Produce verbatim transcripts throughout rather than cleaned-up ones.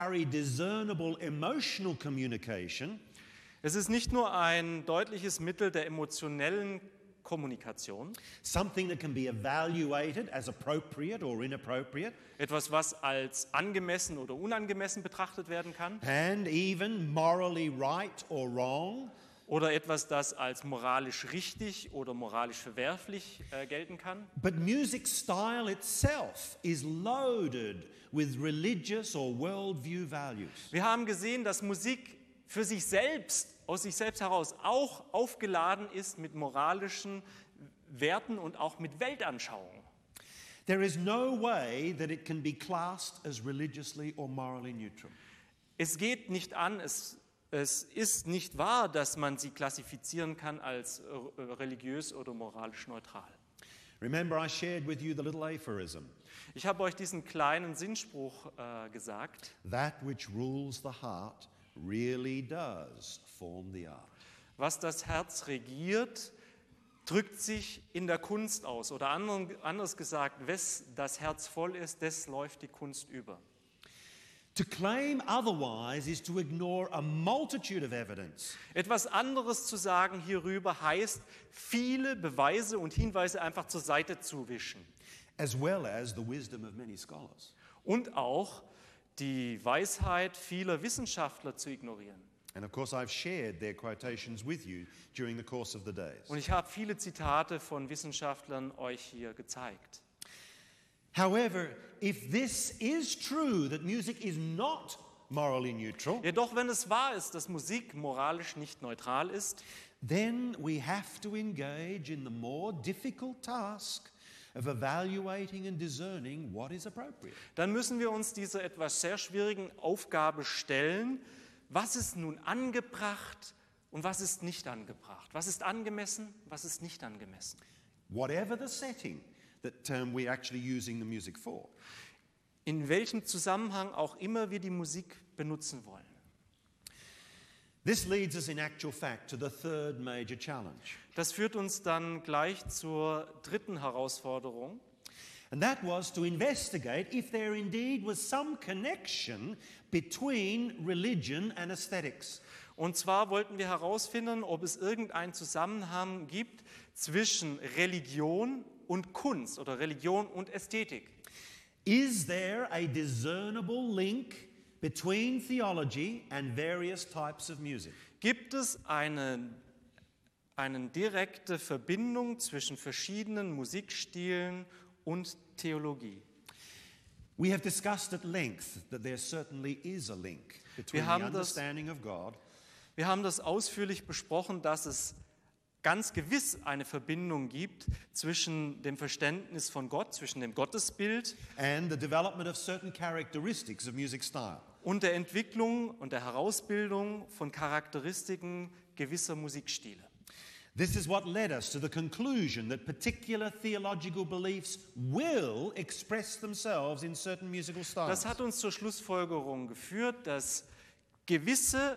very discernible emotional communication. Es ist nicht nur ein deutliches Mittel der emotionellen Kommunikation, something that can be evaluated as appropriate or inappropriate, etwas, was als angemessen oder unangemessen betrachtet werden kann, and even morally right or wrong. Oder etwas, das als moralisch richtig oder moralisch verwerflich äh, gelten kann. But music style itself is loaded with religious or worldview values. Wir haben gesehen, dass Musik für sich selbst, aus sich selbst heraus auch aufgeladen ist mit moralischen Werten und auch mit Weltanschauungen. There is no way that it can be classed as religiously or morally neutral. Es geht nicht an, es Es ist nicht wahr, dass man sie klassifizieren kann als religiös oder moralisch neutral. Remember, I shared with you the little aphorism. Ich habe euch diesen kleinen Sinnspruch äh, gesagt. That which rules the heart really does form the art. Was das Herz regiert, drückt sich in der Kunst aus. Oder anders gesagt, wes das Herz voll ist, des läuft die Kunst über. To claim otherwise is to ignore a multitude of evidence. Etwas anderes zu sagen hierüber heißt, viele Beweise und Hinweise einfach zur Seite zu wischen. As well as the wisdom of many scholars. Und auch die Weisheit vieler Wissenschaftler zu ignorieren. And of course I've shared their quotations with you during the course of the days. Und ich habe viele Zitate von Wissenschaftlern euch hier gezeigt. However, if this is true, that music is not morally neutral, Jedoch, wenn es wahr ist, dass Musik moralisch nicht neutral ist, then we have to engage in the more difficult task of evaluating and discerning what is appropriate. dann müssen wir uns dieser etwas sehr schwierigen Aufgabe stellen, was ist nun angebracht und was ist nicht angebracht? Was ist angemessen, was ist nicht angemessen? Whatever the setting that um, we're actually using the music for. In welchem Zusammenhang auch immer wir die Musik benutzen wollen. This leads us in actual fact to the third major challenge. Das führt uns dann gleich zur dritten Herausforderung. And that was to investigate if there indeed was some connection between religion and aesthetics. Und zwar wollten wir herausfinden, ob es irgendeinen Zusammenhang gibt zwischen Religion und Kunst oder Religion und Ästhetik. Is there a discernible link between theology and various types of music? Gibt es eine, eine direkte Verbindung zwischen verschiedenen Musikstilen und Theologie? We have discussed at length that there certainly is a link between Wir the haben das- understanding of God Wir haben das ausführlich besprochen, dass es ganz gewiss eine Verbindung gibt zwischen dem Verständnis von Gott, zwischen dem Gottesbild and the development of certain characteristics of music style. und der Entwicklung und der Herausbildung von Charakteristiken gewisser Musikstile. This is what led us to the conclusion that particular theological beliefs will express themselves in certain musical styles. Das hat uns zur Schlussfolgerung geführt, dass gewisse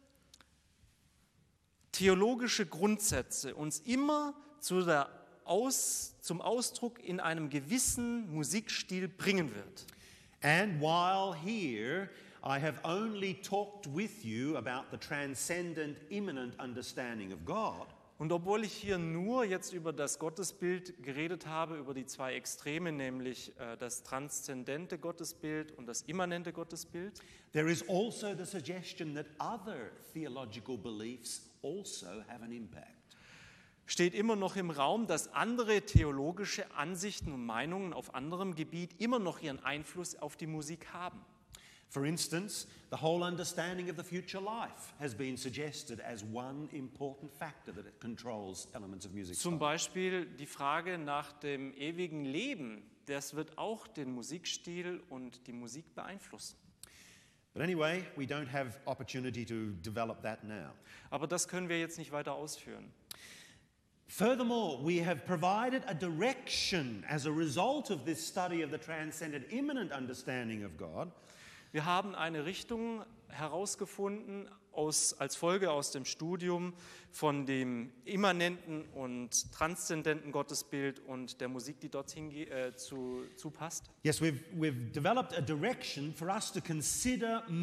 theologische Grundsätze uns immer zu der Aus, zum Ausdruck in einem gewissen Musikstil bringen wird. And while here I have only talked with you about the transcendent, immanent understanding of God, Und obwohl ich hier nur jetzt über das Gottesbild geredet habe, über die zwei Extreme, nämlich äh, das transzendente Gottesbild und das immanente Gottesbild, there is also the suggestion that other theological beliefs also have an impact. steht immer noch im Raum, dass andere theologische Ansichten und Meinungen auf anderem Gebiet immer noch ihren Einfluss auf die Musik haben. For instance, the whole understanding of the future life has been suggested as one important factor that it controls elements of music Zum style. Beispiel die Frage nach dem ewigen Leben, das wird auch den Musikstil und die Musik beeinflussen. But anyway, we don't have opportunity to develop that now. Aber das können wir jetzt nicht weiter ausführen. Furthermore, we have provided a direction as a result of this study of the transcendent, immanent understanding of God. Wir haben eine Richtung herausgefunden aus, als Folge aus dem Studium von dem immanenten und transzendenten Gottesbild und der Musik, die dort hinge- äh, zu, zu passt. Yes, we've, we've developed a direction for us to consider